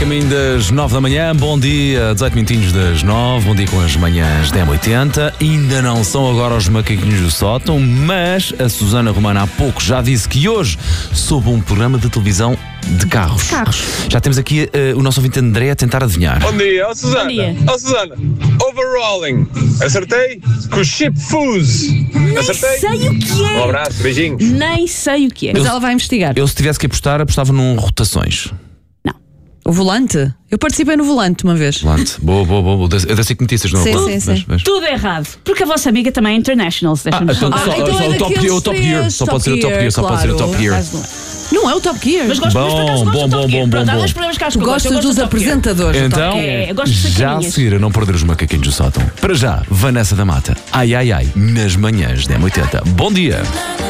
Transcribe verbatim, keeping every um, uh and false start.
caminho das nove da manhã, bom dia, dezoito minutinhos das nove, bom dia com as manhãs da M oitenta. Ainda não são agora os macaquinhos do sótão, mas a Susana Romana há pouco já disse que hoje soube um programa de televisão de carros. De carros. Já temos aqui uh, o nosso ouvinte André a tentar adivinhar. Bom dia, ó Susana. Bom dia. Ó Susana, overalling. Acertei? Com o chip fuse. Acertei? Sei o que Um é. abraço, beijinhos. Nem sei o que é. Mas ela vai investigar. Eu, se tivesse que apostar, apostava num rotações. Não. O volante? Eu participei no volante uma vez. Volante. Boa, boa, boa. boa. Eu dei notícias, não Sim, é? sim, sim. Mas, mas... Tudo errado. Porque a vossa amiga também é international. Ah, então, só, Ah, então só é o Top daqueles Gear, o Top Gear. três Só pode ser o Top Gear, só pode ser o Top claro. Gear. Não é o Top Gear. Mas gosto, mas por acaso Bom, gosto bom, do Top bom, Gear. bom, Pronto, bom, há bom. dois programas que acho que eu gosto. Eu Gostas gosto dos do Top Gear. apresentadores do Então, Top Gear. É, eu gosto de já a sacaninhas. seguir a não perder os macaquinhos do sótão. Para já, Vanessa da Mata. Ai, ai, ai, nas manhãs da M oitenta. Bom dia.